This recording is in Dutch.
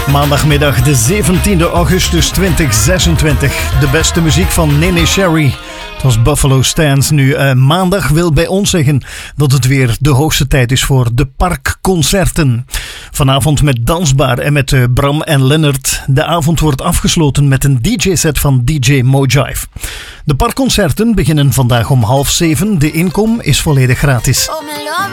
Maandagmiddag de 17e augustus 2026. De beste muziek van Nene Cherry. Het was Buffalo Stance. Nu, maandag wil bij ons zeggen dat het weer de hoogste tijd is voor de parkconcerten. Vanavond met Dansbaar en met Bram en Lennart. De avond wordt afgesloten met een DJ-set van DJ Mojive. De parkconcerten beginnen vandaag om 6:30. De inkom is volledig gratis.